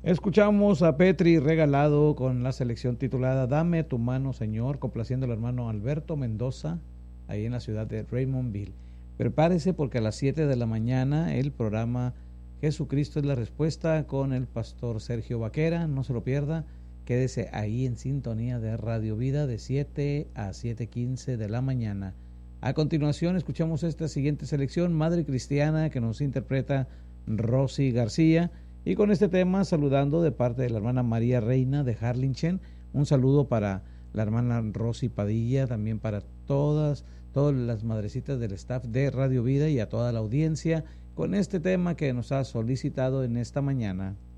Escuchamos a Petri Regalado con la selección titulada Dame tu mano, Señor, complaciendo al hermano Alberto Mendoza, ahí en la ciudad de Raymondville. Prepárese porque a las 7 de la mañana el programa Jesucristo es la Respuesta con el pastor Sergio Vaquera, no se lo pierda, quédese ahí en sintonía de Radio Vida de 7 a 7:15 de la mañana. A continuación escuchamos esta siguiente selección, Madre Cristiana, que nos interpreta Rosy García. Y con este tema, saludando de parte de la hermana María Reina de Harlingen, un saludo para la hermana Rosy Padilla, también para todas las madrecitas del staff de Radio Vida y a toda la audiencia, con este tema que nos ha solicitado en esta mañana.